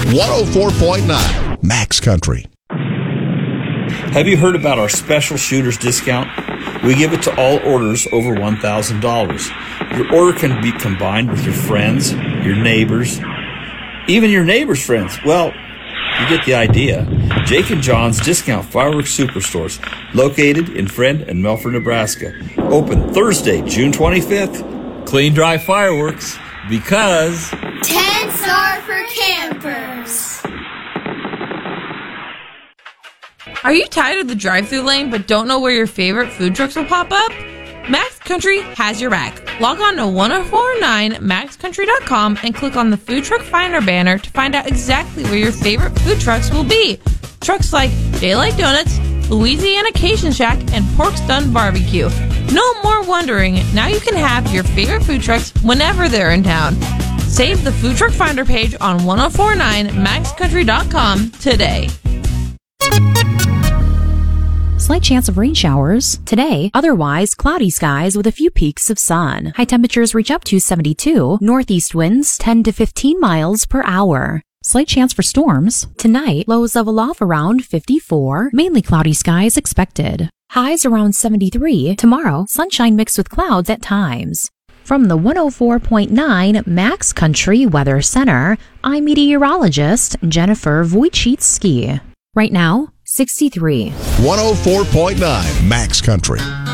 104.9 Max Country. Have you heard about our special Shooters discount? We give it to all orders over $1,000. Your order can be combined with your friends, your neighbors, even your neighbor's friends. Well, you get the idea. Jake and John's Discount Fireworks Superstores, located in Friend and Melford, Nebraska. Open Thursday, June 25th. Clean, dry fireworks, because tents are for campers. Are you tired of the drive-thru lane but don't know where your favorite food trucks will pop up? Max Country has your back. Log on to 1049maxcountry.com and click on the Food Truck Finder banner to find out exactly where your favorite food trucks will be. Trucks like Daylight Donuts, Louisiana Cajun Shack, and Pork's Done Barbecue. No more wondering. Now you can have your favorite food trucks whenever they're in town. Save the Food Truck Finder page on 1049maxcountry.com today. Slight chance of rain showers today, otherwise cloudy skies with a few peaks of sun. High temperatures reach up to 72, northeast winds 10 to 15 miles per hour. Slight chance for storms tonight, lows level off around 54, mainly cloudy skies expected. Highs around 73, tomorrow sunshine mixed with clouds at times. From the 104.9 Max Country Weather Center, I'm meteorologist Jennifer Wojcicki. Right now, 63. 104.9 Max Country.